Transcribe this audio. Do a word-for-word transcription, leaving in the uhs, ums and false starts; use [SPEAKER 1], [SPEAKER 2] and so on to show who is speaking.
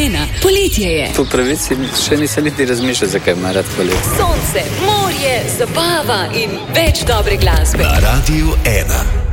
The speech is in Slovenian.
[SPEAKER 1] ena. Poletje je.
[SPEAKER 2] Po pravici še nisem niti razmišljal, zakaj ima rad poletje.
[SPEAKER 1] Sonce, morje, zabava in več dobre glasbe.
[SPEAKER 3] Na Radiu ena.